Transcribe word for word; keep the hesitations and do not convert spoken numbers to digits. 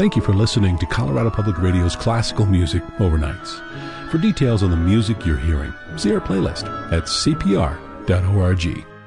Thank you for listening to Colorado Public Radio's Classical Music Overnights. For details on the music you're hearing, see our playlist at c p r dot org.